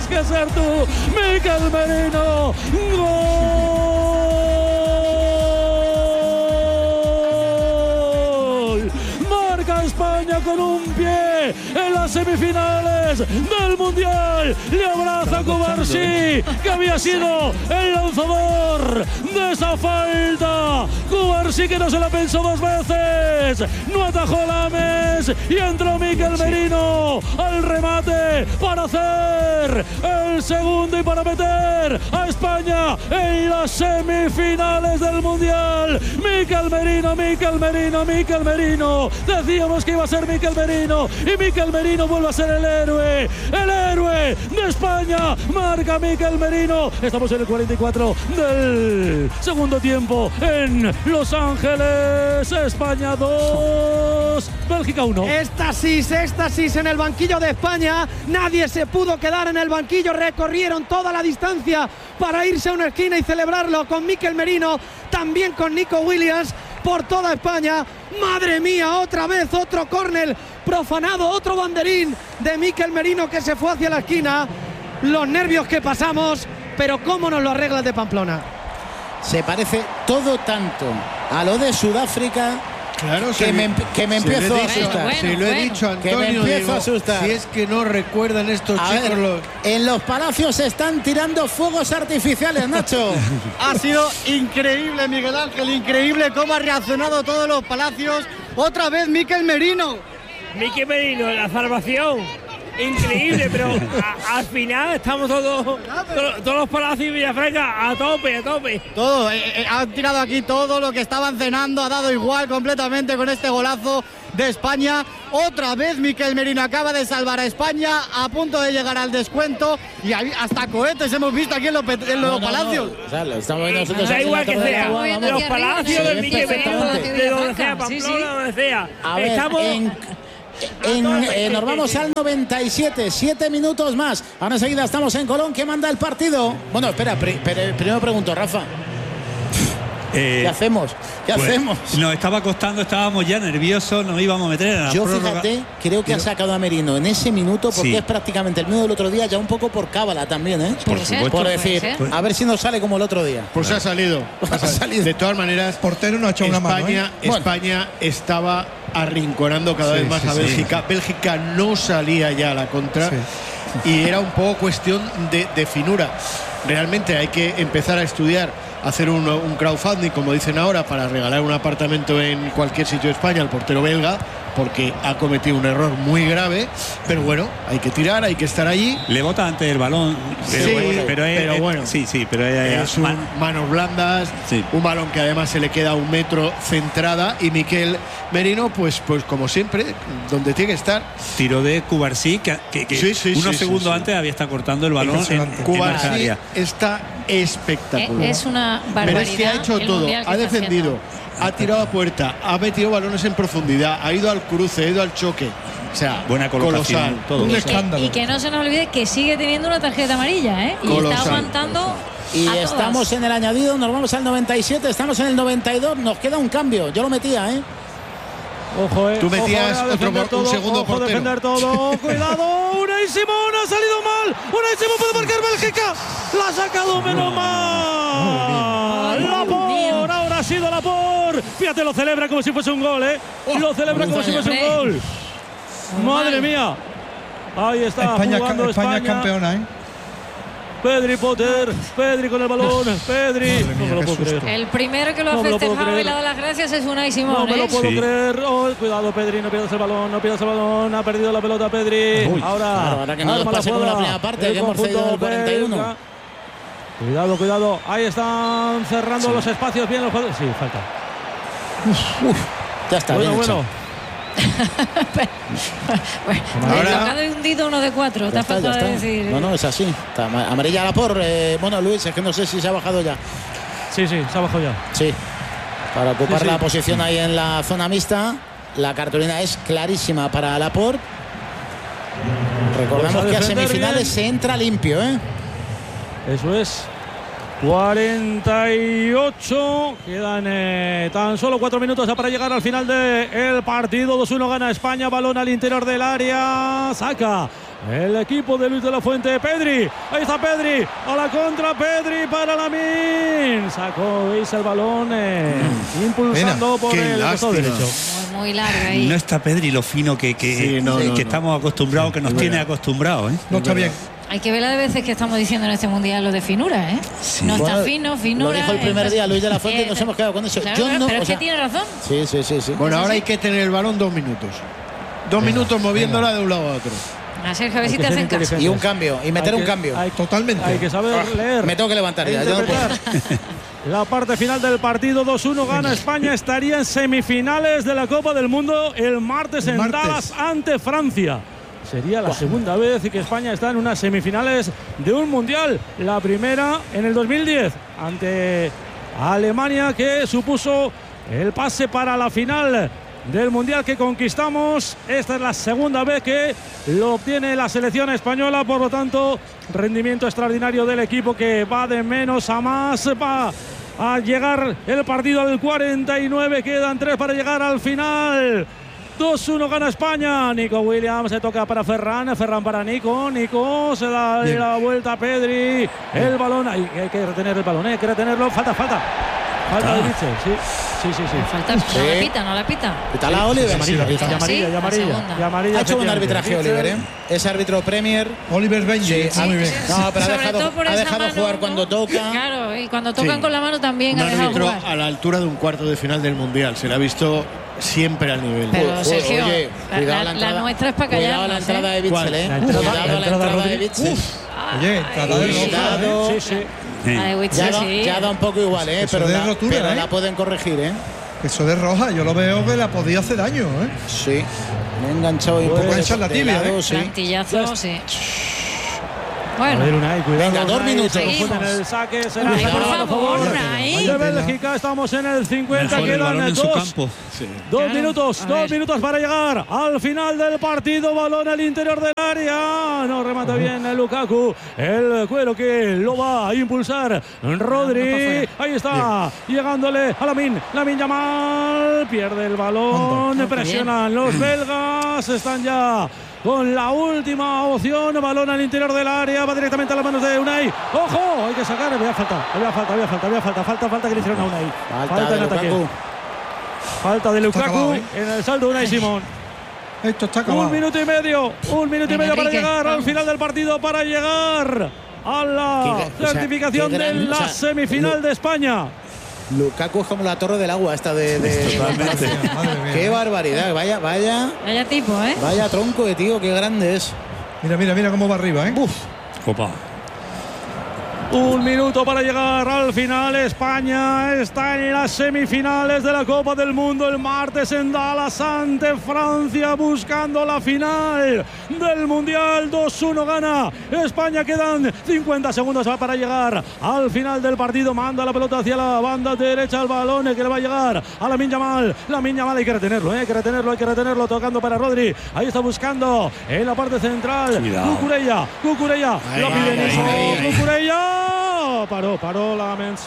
tienes que ser tú, Mikel Merino. ¡Gol! Marca España con un pie en las semifinales del Mundial. Le abraza Cubarsí, que había sido el lanzador de esa falta. Cubarsí, que no se la pensó dos veces, no atajó Lames y entró Mikel Merino al remate para hacer el segundo y para meter a España en las semifinales del Mundial. Mikel Merino, Mikel Merino, Mikel Merino. Decíamos que iba a ser Mikel Merino y Mikel Merino vuelve a ser el héroe de España. Marca Mikel Merino. Estamos en el 44 del segundo tiempo en Los Ángeles. España 2, Bélgica 1. Éxtasis en el banquillo de España. Nadie se pudo quedar en el banquillo. Recorrieron toda la distancia para irse a una esquina y celebrarlo con Mikel Merino, también con Nico Williams, por toda España. Madre mía, otra vez otro córner profanado, otro banderín de Mikel Merino que se fue hacia la esquina. Los nervios que pasamos, pero cómo nos lo arregla el de Pamplona. Se parece todo tanto a lo de Sudáfrica. Claro, que me empiezo a asustar. Si lo he dicho, Antonio, que me empiezo a asustar. Si es que no recuerdan estos chicos. En los palacios se están tirando fuegos artificiales, Nacho. Ha sido increíble, Miguel Ángel, increíble cómo ha reaccionado todos los palacios. Otra vez Mikel Merino. Mikel Merino, la salvación. Increíble, pero al final estamos todos los palacios de Villafranca a tope. Todo, han tirado aquí todo lo que estaban cenando, ha dado igual completamente con este golazo de España. Otra vez Mikel Merino acaba de salvar a España, a punto de llegar al descuento, y hasta cohetes hemos visto aquí en los palacios. O sea, lo estamos viendo nosotros. Da igual que sea, vamos. los palacios de Mikel Merino, de donde sea, Pamplona, donde sea. A ver, estamos... nos vamos al 97, 7 minutos más. Ahora enseguida estamos en Colón. ¿Qué manda el partido? Bueno, espera, primero pregunto, Rafa. ¿Qué hacemos? Nos estaba costando, estábamos ya nerviosos, nos íbamos a meter en la prórroga. Fíjate, creo que ha sacado a Merino en ese minuto, porque es prácticamente el mismo del otro día, ya un poco por cábala también, ¿eh? Por supuesto. Por decir, a ver si nos sale como el otro día. Pues ha salido. De todas maneras, portero no ha echado una mano, ¿eh? España estaba arrinconando cada vez más a Bélgica. Bélgica no salía ya a la contra y era un poco cuestión de finura. Realmente hay que empezar a estudiar, hacer un crowdfunding, como dicen ahora, para regalar un apartamento en cualquier sitio de España al portero belga, porque ha cometido un error muy grave. Pero bueno, hay que tirar, hay que estar allí. Le bota antes el balón, pero bueno. Es manos blandas, un balón que además se le queda a 1 metro centrada, y Mikel Merino, pues como siempre, donde tiene que estar. Tiro de Cubarsí, que unos segundos antes había estado cortando el balón en Cubarsí está espectacular. Es una barbaridad. Pero es que ha hecho todo, ha defendido, ha tirado a puerta, ha metido balones en profundidad, ha ido al cruce, ha ido al choque. O sea, buena colocación, colosal. todo. Un escándalo. Y que no se nos olvide que sigue teniendo una tarjeta amarilla, ¿eh? Y colosal. está aguantando. Y estamos en el añadido, nos vamos al 97, estamos en el 92, nos queda un cambio. Yo lo metía, ¿eh? Ojo, Tú metías un segundo portero. Defender todo. Cuidado, Unai Simón ha salido mal. Unai Simón puede marcar Bélgica. La ha sacado menos mal. Laporte, ahora ha sido Laporte. Fíjate, lo celebra como si fuese un gol, ¿eh? Lo celebra como si fuese un gol. Madre mía. Ahí está jugando España campeona, ¿eh? Pedri Potter, Pedri con el balón, Pedri. No me lo puedo creer. El primero que lo ha festejado y le ha dado las gracias es Unai Simón. No me lo puedo creer. Oh, cuidado, Pedri, no pierdas el balón, ha perdido la pelota Pedri. Ahora que no nos pase como la primera parte, que hemos cedido el 41. Cuidado, ahí están cerrando los espacios bien los jugadores. Sí, falta. Ya está, bien hecho. Ahora ha hundido uno de 4. Te ha faltado decir. No, es así. Está amarilla la por. Bueno, Luis, es que no sé si se ha bajado ya. Sí, se ha bajado ya. Sí. Para ocupar la posición ahí en la zona mixta. La cartulina es clarísima para Laporte. Recordamos que a semifinales se entra limpio, ¿eh? Eso es. 48, quedan tan solo 4 minutos para llegar al final del partido. 2-1 gana España, balón al interior del área, saca el equipo de Luis de la Fuente. Pedri, ahí está Pedri, a la contra Pedri para Lamine. Sacó, veis el balón, impulsando por el costado derecho. Muy larga ahí. No está Pedri lo fino que estamos acostumbrados, que nos tiene acostumbrados. No está bien. Hay que ver la de veces que estamos diciendo en este mundial lo de finura, ¿eh? Sí. No está fino, finura. Lo dijo el primer día Luis de la Fuente y nos hemos quedado con eso. Claro, pero es que tiene razón. Sí. Bueno, ahora hay que tener el balón 2 minutos. 2 minutos moviéndola de un lado a otro. A Sergio, a ver si te hacen caso. Y un cambio, y meter un cambio. Totalmente. Hay que saber leer. Me tengo que levantar ya. La parte final del partido, 2-1 gana España. Estaría en semifinales de la Copa del Mundo el martes en Dallas ante Francia. Sería la segunda vez que España está en unas semifinales de un mundial. La primera en el 2010 ante Alemania, que supuso el pase para la final del mundial que conquistamos. Esta es la segunda vez que lo obtiene la selección española, por lo tanto rendimiento extraordinario del equipo, que va de menos a más. Va a llegar el partido al 49, quedan 3 para llegar al final. 2-1 gana España. Nico Williams, se toca para Ferran para Nico se da la vuelta a Pedri. El balón, hay que retener el balón, hay que retenerlo. Falta de Vitzel, sí. Falta, no la pita. Pítala, Oliver. Amarilla. Ha hecho un arbitraje, Oliver, Es árbitro Premier. Oliver Benji. Muy bien. No, pero ha dejado mano, jugar cuando toca. Claro, y cuando tocan con la mano también ha dejado árbitro jugar. A la altura de un cuarto de final del mundial. Se le ha visto siempre al nivel. Pero Sergio, oye, la nuestra es para callarnos. Cuidado la entrada de Vitzel, Cuidado la entrada de Vitzel. Oye, entrada de Cuidado. Ya da un poco igual, pero la pueden corregir, Eso de roja, yo lo veo que la podía hacer daño, Sí. Me he enganchado un poco en la tibia, Plantillazo, sí. Bueno, venga, 2 minutos. El saque será por favor, de Bélgica. Estamos en el 50, quedan 2 minutos para llegar al final del partido. Balón al interior del área, no remata bien el Lukaku, el cuero que lo va a impulsar Rodri. Ahí está, llegándole a Lamine Yamal, pierde el balón, presionan los belgas, están ya con la última opción, balón al interior del área, va directamente a las manos de Unai. ¡Ojo! Hay que sacar, había falta que le hicieron a Unai. Falta en ataque. Falta de Lukaku en el saldo de Unai Simón. Esto está acabado. 1 minuto y medio para llegar al final del partido, para llegar a la certificación de la semifinal de España. Lukaku es como la torre del agua esta de... Totalmente. Qué barbaridad, vaya tipo, vaya tronco de tío, qué grande es. Mira cómo va arriba, Copa. 1 minuto para llegar al final. España está en las semifinales de la Copa del Mundo el martes en Dallas ante Francia, buscando la final del Mundial. 2-1 gana España. Quedan 50 segundos para llegar al final del partido. Manda la pelota hacia la banda derecha, el balón que le va a llegar a Lamine Yamal. Hay que retenerlo, tocando para Rodri. Ahí está buscando en la parte central. Cucurella. Lo pide Cucurella. Paró Lamens.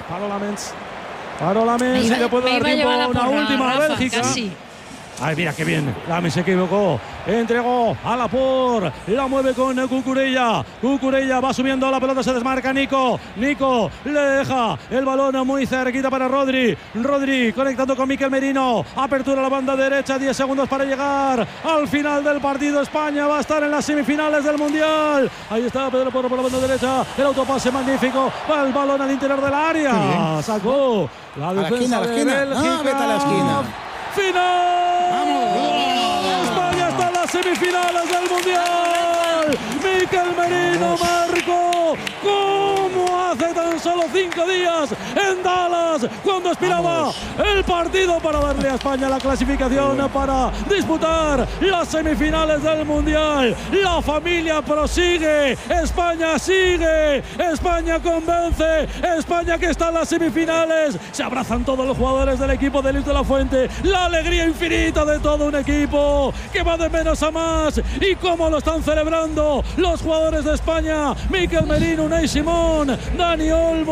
Y le puede dar tiempo a una última a Bélgica. Casi. Ay, mira qué bien. Lamens se equivocó. Entregó a Laporte. La mueve con Cucurella. Va subiendo la pelota, se desmarca Nico le deja el balón muy cerquita para Rodri conectando con Mikel Merino. Apertura a la banda derecha. 10 segundos para llegar al final del partido. España va a estar en las semifinales del Mundial. Ahí está Pedro Porro por la banda derecha. El autopase magnífico. Va el balón al interior del área. Sacó la defensa de Bélgica. Vete a la esquina. ¡Final! ¡Vamos! España está en las semifinales del Mundial. Mikel Merino marcó como hace tan solo 5 días en Dallas, cuando aspiraba el partido para darle a España la clasificación para disputar las semifinales del Mundial. La familia prosigue, España sigue, España convence, España que está en las semifinales. Se abrazan todos los jugadores del equipo de Luis de la Fuente. La alegría infinita de todo un equipo que va de menos a más. Y cómo lo están celebrando los jugadores de España: Mikel Merino, Unai Simón, Dani Olmo,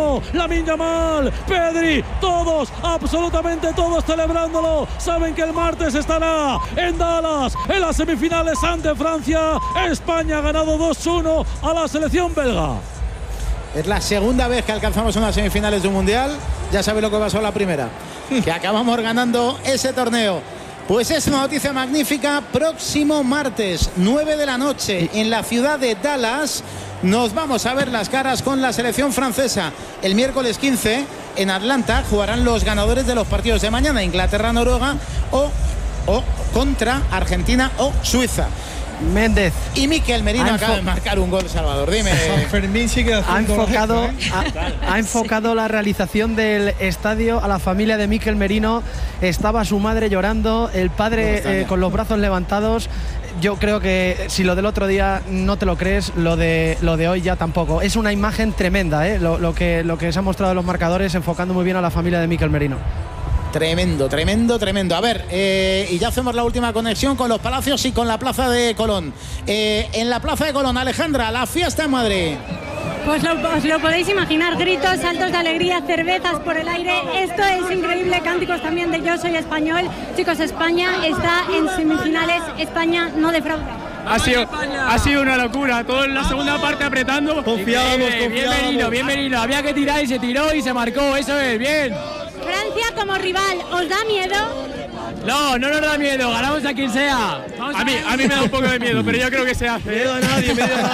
Pedro, Lamine Yamal, Pedri, todos, absolutamente todos celebrándolo. Saben que el martes estará en Dallas, en las semifinales ante Francia. España ha ganado 2-1 a la selección belga. Es la segunda vez que alcanzamos unas semifinales de un mundial. Ya sabéis lo que pasó la primera, que acabamos ganando ese torneo. Pues es una noticia magnífica. Próximo martes, 9 de la noche, en la ciudad de Dallas, nos vamos a ver las caras con la selección francesa. El miércoles 15, en Atlanta, jugarán los ganadores de los partidos de mañana, Inglaterra-Noruega o contra Argentina o Suiza. Méndez. Y Mikel Merino acaba de marcar un gol, Salvador. Dime. San Fermín sigue haciendo ha enfocado la realización del estadio a la familia de Mikel Merino. Estaba su madre llorando, el padre con los brazos levantados. Yo creo que si lo del otro día no te lo crees, lo de hoy ya tampoco. Es una imagen tremenda, lo que se ha mostrado en los marcadores, enfocando muy bien a la familia de Mikel Merino. Tremendo, tremendo, tremendo. A ver, y ya hacemos la última conexión con los Palacios y con la Plaza de Colón. En la Plaza de Colón, Alejandra, la fiesta en Madrid. Pues os lo podéis imaginar, gritos, saltos de alegría, cervezas por el aire. Esto es increíble, cánticos también de Yo Soy Español. Chicos, España está en semifinales, España no defrauda. Ha sido una locura, todo en la segunda parte apretando. Confiamos. Bien Merino, había que tirar y se tiró y se marcó, eso es, bien. Francia como rival, ¿os da miedo? No nos da miedo, ganamos a quien sea. A mí me da un poco de miedo, pero yo creo que se hace. Miedo a nadie,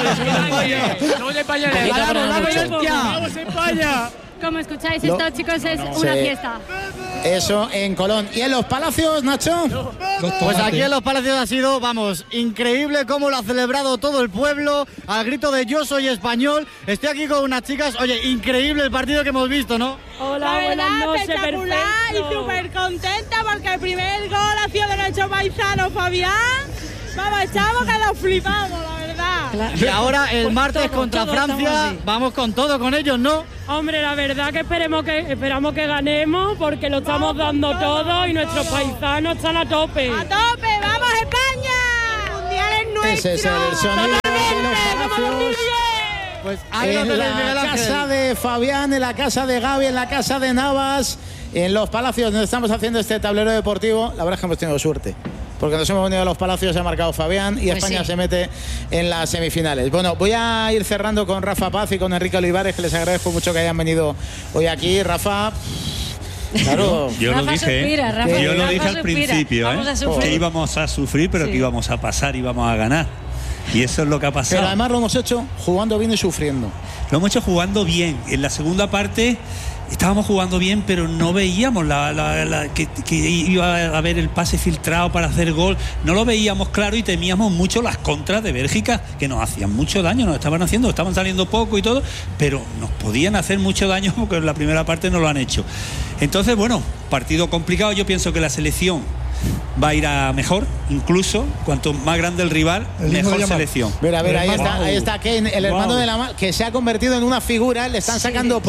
Somos españoles, ¡vamos España! Como escucháis, esto, chicos, es una fiesta. Eso en Colón. ¿Y en los Palacios, Nacho? Pues aquí en los Palacios ha sido, increíble cómo lo ha celebrado todo el pueblo al grito de Yo Soy Español. Estoy aquí con unas chicas. Oye, increíble el partido que hemos visto, ¿no? Hola, buenas noches, espectacular y súper contenta porque el primer gol ha sido de nuestro paisano Fabián. Vamos, chavos, que lo flipamos, la verdad. Claro. Y ahora el martes contra Francia, vamos con todo con ellos, ¿no? Hombre, la verdad que esperamos que ganemos porque lo estamos dando todo y nuestros paisanos están a tope. ¡A tope! ¡Vamos, España! ¡El mundial es nuestro! Ese es el sonido de los Palacios. Pues ahí en la casa de Fabián, en la casa de Gaby, en la casa de Navas, en los Palacios donde estamos haciendo este tablero deportivo. La verdad es que hemos tenido suerte, porque nos hemos venido a los Palacios, se ha marcado Fabián y pues España se mete en las semifinales. Bueno, voy a ir cerrando con Rafa Paz y con Enrique Olivares, que les agradezco mucho que hayan venido hoy aquí. Rafa... Claro. Yo lo dije al principio, que íbamos a sufrir, pero que íbamos a pasar, íbamos a ganar. Y eso es lo que ha pasado. Pero además lo hemos hecho jugando bien y sufriendo. Lo hemos hecho jugando bien. En la segunda parte estábamos jugando bien, pero no veíamos que iba a haber el pase filtrado para hacer gol. No lo veíamos claro y temíamos mucho las contras de Bélgica, que nos hacían mucho daño, estaban saliendo poco y todo, pero nos podían hacer mucho daño porque en la primera parte no lo han hecho. Entonces, bueno, partido complicado. Yo pienso que la selección va a ir a mejor, incluso cuanto más grande el rival, mejor selección. Mira, ahí está Kane, el hermano de la que se ha convertido en una figura. Le están sacando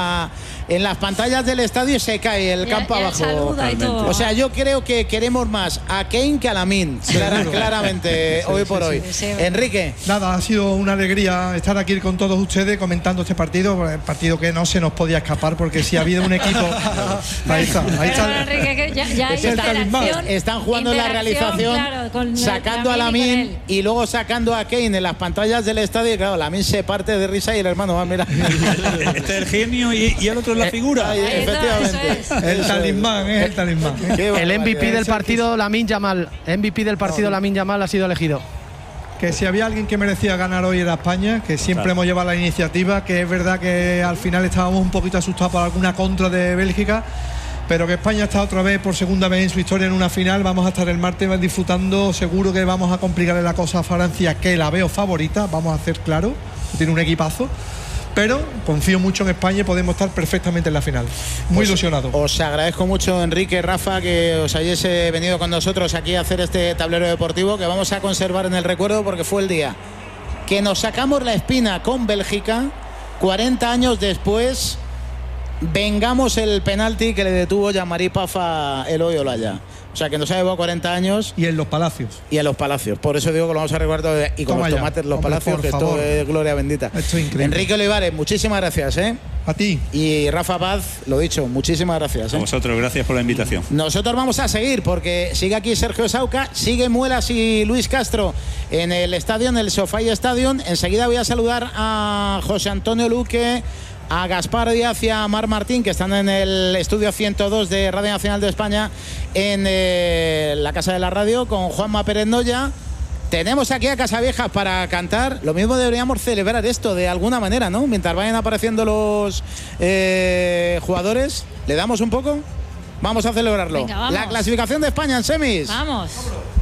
en las pantallas del estadio y se cae el campo abajo. O sea, yo creo que queremos más a Kane que a Lamine, claramente, hoy por hoy. Enrique. Nada, ha sido una alegría estar aquí con todos ustedes comentando este partido, el partido que no se nos podía escapar, porque si ha habido un equipo... ahí está. Enrique, ya hay están jugando en la realización, claro, sacando a Lamine y luego sacando a Kane en las pantallas del estadio. Y claro, Lamine se parte de risa y el hermano va, mira. Este es el genio y el otro es la figura. Efectivamente. El talismán, es el talismán. El MVP del partido, Lamine Yamal. MVP del partido, Lamine Yamal ha sido elegido. Que si había alguien que merecía ganar hoy era España, que siempre hemos llevado la iniciativa, que es verdad que al final estábamos un poquito asustados por alguna contra de Bélgica, pero que España está otra vez, por segunda vez en su historia, en una final. Vamos a estar el martes disfrutando. Seguro que vamos a complicarle la cosa a Francia, que la veo favorita, vamos a hacer claro, tiene un equipazo, pero confío mucho en España y podemos estar perfectamente en la final. Muy ilusionado. Os agradezco mucho, Enrique, Rafa, que os hayáis venido con nosotros aquí a hacer este tablero deportivo, que vamos a conservar en el recuerdo, porque fue el día que nos sacamos la espina con Bélgica. 40 años después vengamos el penalti que le detuvo Jean-Marie Paf a Eloi Olaya. O sea, que nos ha llevado 40 años. Y en los Palacios. Y en los Palacios. Por eso digo que lo vamos a recordar. Y con Toma los ya. tomates, los Hombre, Palacios, por que favor. esto es gloria bendita. Esto es increíble. Enrique Olivares, muchísimas gracias, ¿eh? A ti. Y Rafa Paz, lo dicho, muchísimas gracias, ¿eh? A vosotros, gracias por la invitación. Nosotros vamos a seguir porque sigue aquí Sergio Sauca, sigue Muelas y Luis Castro en el estadio, en el SoFi Stadium. Enseguida voy a saludar a José Antonio Luque, a Gaspar Díaz y a Mar Martín, que están en el estudio 102 de Radio Nacional de España, en la Casa de la Radio, con Juanma Pérez Noya. Tenemos aquí a Casaviejas para cantar. Lo mismo deberíamos celebrar esto de alguna manera, ¿no? Mientras vayan apareciendo los jugadores, ¿le damos un poco? Vamos a celebrarlo. Venga, vamos. La clasificación de España en semis. Vamos.